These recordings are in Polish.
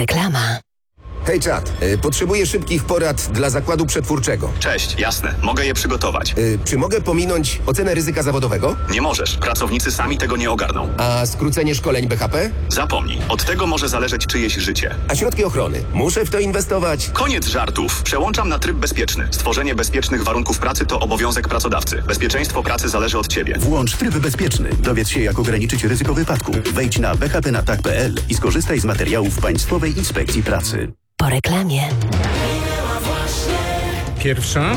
Reklama. Hej czat, potrzebuję szybkich porad dla zakładu przetwórczego. Cześć, jasne, mogę je przygotować. Czy mogę pominąć ocenę ryzyka zawodowego? Nie możesz, pracownicy sami tego nie ogarną. A skrócenie szkoleń BHP? Zapomnij, od tego może zależeć czyjeś życie. A środki ochrony? Muszę w to inwestować? Koniec żartów, przełączam na tryb bezpieczny. Stworzenie bezpiecznych warunków pracy to obowiązek pracodawcy. Bezpieczeństwo pracy zależy od ciebie. Włącz tryb bezpieczny. Dowiedz się, jak ograniczyć ryzyko wypadku. Wejdź na bhpnatak.pl i skorzystaj z materiałów Państwowej Inspekcji Pracy. Po reklamie. Pierwsza.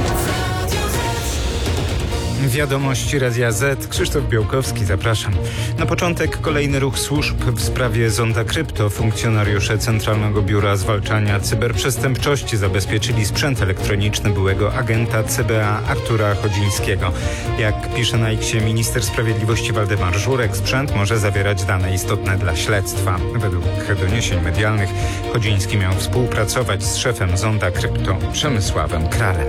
Wiadomości Radia Z. Krzysztof Białkowski, zapraszam. Na początek kolejny ruch służb w sprawie Zonda Krypto. Funkcjonariusze Centralnego Biura Zwalczania Cyberprzestępczości zabezpieczyli sprzęt elektroniczny byłego agenta CBA Artura Chodzińskiego. Jak pisze na X minister sprawiedliwości Waldemar Żurek, sprzęt może zawierać dane istotne dla śledztwa. Według doniesień medialnych Chodziński miał współpracować z szefem Zonda Krypto Przemysławem Kralem.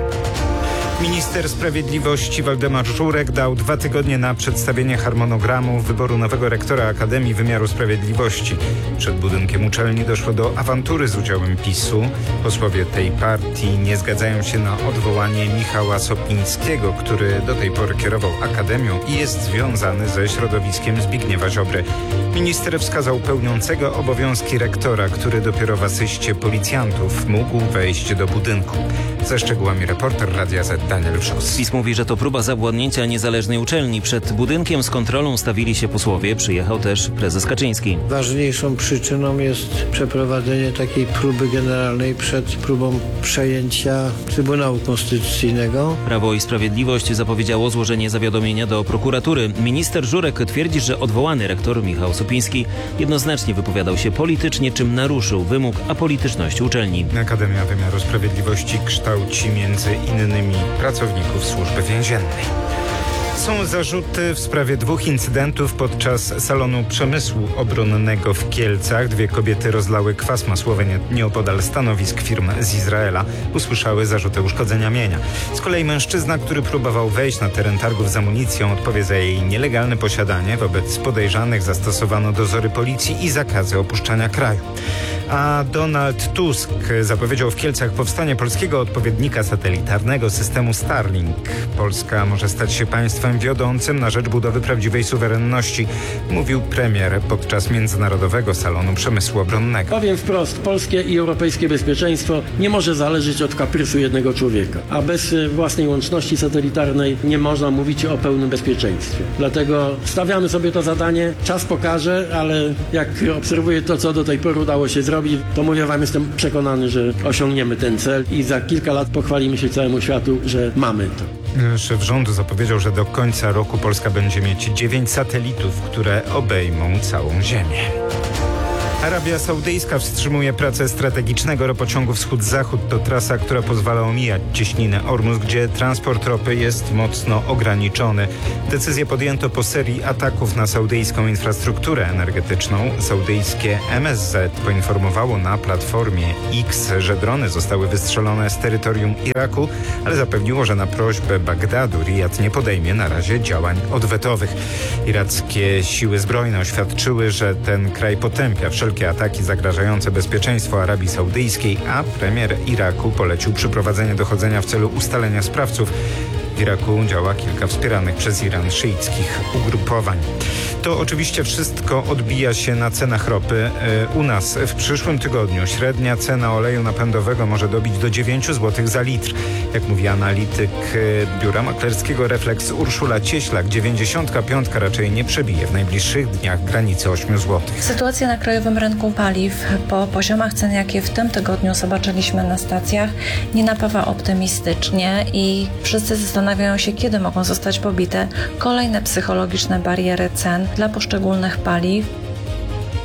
Minister sprawiedliwości Waldemar Żurek dał 2 tygodnie na przedstawienie harmonogramu wyboru nowego rektora Akademii Wymiaru Sprawiedliwości. Przed budynkiem uczelni doszło do awantury z udziałem PiS-u. Posłowie tej partii nie zgadzają się na odwołanie Michała Sopińskiego, który do tej pory kierował Akademią i jest związany ze środowiskiem Zbigniewa Ziobry. Minister wskazał pełniącego obowiązki rektora, który dopiero w asyście policjantów mógł wejść do budynku. Ze szczegółami reporter Radia Z Daniel Wrzos. PiS mówi, że to próba zawładnięcia niezależnej uczelni. Przed budynkiem z kontrolą stawili się posłowie. Przyjechał też prezes Kaczyński. Ważniejszą przyczyną jest przeprowadzenie takiej próby generalnej przed próbą przejęcia Trybunału Konstytucyjnego. Prawo i Sprawiedliwość zapowiedziało złożenie zawiadomienia do prokuratury. Minister Żurek twierdzi, że odwołany rektor Michał Sopiński jednoznacznie wypowiadał się politycznie, czym naruszył wymóg apolityczności uczelni. Akademia Wymiaru Sprawiedliwości kształci między innymi pracowników służby więziennej. Są zarzuty w sprawie 2 incydentów podczas salonu przemysłu obronnego w Kielcach. 2 kobiety rozlały kwas masłowy nieopodal stanowisk firm z Izraela. Usłyszały zarzuty uszkodzenia mienia. Z kolei mężczyzna, który próbował wejść na teren targów z amunicją, odpowie za jej nielegalne posiadanie. Wobec podejrzanych zastosowano dozory policji i zakazy opuszczania kraju. A Donald Tusk zapowiedział w Kielcach powstanie polskiego odpowiednika satelitarnego systemu Starlink. Polska może stać się państwem wiodącym na rzecz budowy prawdziwej suwerenności, mówił premier podczas Międzynarodowego Salonu Przemysłu Obronnego. Powiem wprost, polskie i europejskie bezpieczeństwo nie może zależeć od kaprysu jednego człowieka, a bez własnej łączności satelitarnej nie można mówić o pełnym bezpieczeństwie. Dlatego stawiamy sobie to zadanie, czas pokaże, ale jak obserwuję to, co do tej pory udało się zrobić, to mówię wam, jestem przekonany, że osiągniemy ten cel i za kilka lat pochwalimy się całemu światu, że mamy to. Szef rządu zapowiedział, że do końca roku Polska będzie mieć 9 satelitów, które obejmą całą Ziemię. Arabia Saudyjska wstrzymuje pracę strategicznego ropociągu Wschód-Zachód. To trasa, która pozwala omijać cieśninę Ormus, gdzie transport ropy jest mocno ograniczony. Decyzję podjęto po serii ataków na saudyjską infrastrukturę energetyczną. Saudyjskie MSZ poinformowało na platformie X, że drony zostały wystrzelone z terytorium Iraku, ale zapewniło, że na prośbę Bagdadu Rijad nie podejmie na razie działań odwetowych. Irackie siły zbrojne oświadczyły, że ten kraj potępia wszelkie ataki zagrażające bezpieczeństwu Arabii Saudyjskiej, a premier Iraku polecił przeprowadzenie dochodzenia w celu ustalenia sprawców. W Iraku działa kilka wspieranych przez Iran szyickich ugrupowań. To oczywiście wszystko odbija się na cenach ropy. U nas w przyszłym tygodniu średnia cena oleju napędowego może dobić do 9 zł za litr. Jak mówi analityk biura maklerskiego Reflex Urszula Cieślak, 95 raczej nie przebije w najbliższych dniach granicy 8 zł. Sytuacja na krajowym rynku paliw po poziomach cen, jakie w tym tygodniu zobaczyliśmy na stacjach, nie napawa optymistycznie i wszyscy zastanawiają się, kiedy mogą zostać pobite kolejne psychologiczne bariery cen dla poszczególnych paliw.